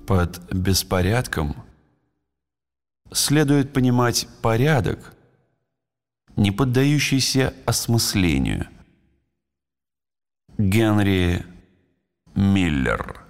Под беспорядком следует понимать порядок, не поддающийся осмыслению. Генри Миллер.